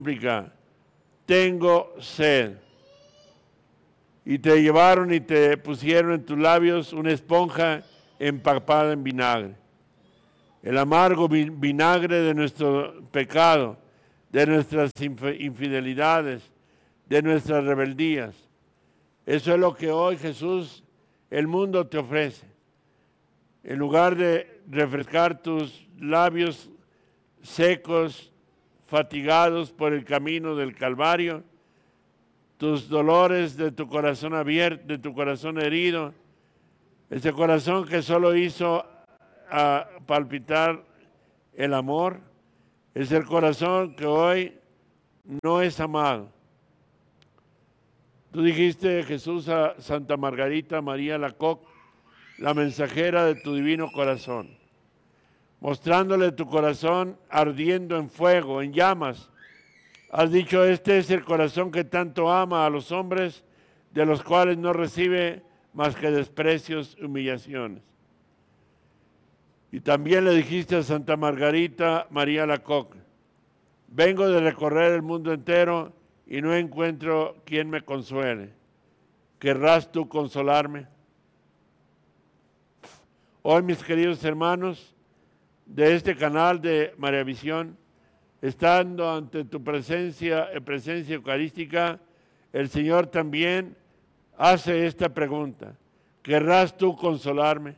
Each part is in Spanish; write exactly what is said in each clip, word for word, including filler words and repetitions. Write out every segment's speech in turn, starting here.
súplica, tengo sed. Y te llevaron y te pusieron en tus labios una esponja empapada en vinagre. El amargo vinagre de nuestro pecado, de nuestras infidelidades, de nuestras rebeldías. Eso es lo que hoy Jesús, el mundo te ofrece. En lugar de refrescar tus labios secos, fatigados por el camino del Calvario, tus dolores de tu corazón abierto, de tu corazón herido, ese corazón que solo hizo a palpitar el amor, es el corazón que hoy no es amado. Tú dijiste, Jesús, a Santa Margarita María Alacoque, la mensajera de tu divino corazón, mostrándole tu corazón ardiendo en fuego, en llamas. Has dicho, este es el corazón que tanto ama a los hombres, de los cuales no recibe más que desprecios y humillaciones. Y también le dijiste a Santa Margarita María Alacoque, vengo de recorrer el mundo entero y no encuentro quien me consuele. ¿Querrás tú consolarme? Hoy, mis queridos hermanos de este canal de María Visión, estando ante tu presencia, presencia eucarística, el Señor también hace esta pregunta. ¿Querrás tú consolarme?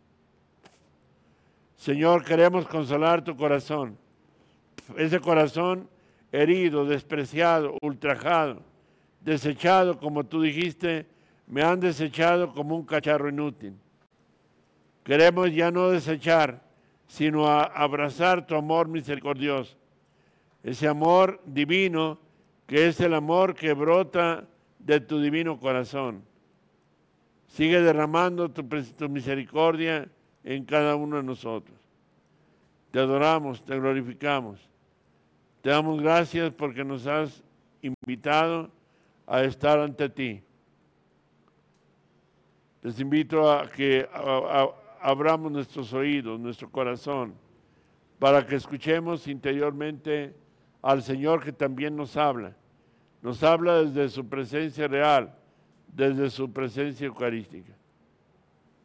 Señor, queremos consolar tu corazón. Ese corazón herido, despreciado, ultrajado, desechado, como tú dijiste, me han desechado como un cacharro inútil. Queremos ya no desechar, sino a abrazar tu amor misericordioso. Ese amor divino, que es el amor que brota de tu divino corazón. Sigue derramando tu, tu misericordia en cada uno de nosotros. Te adoramos, te glorificamos. Te damos gracias porque nos has invitado a estar ante ti. Les invito a que a, a, abramos nuestros oídos, nuestro corazón, para que escuchemos interiormente al Señor que también nos habla. Nos habla desde su presencia real, desde su presencia eucarística.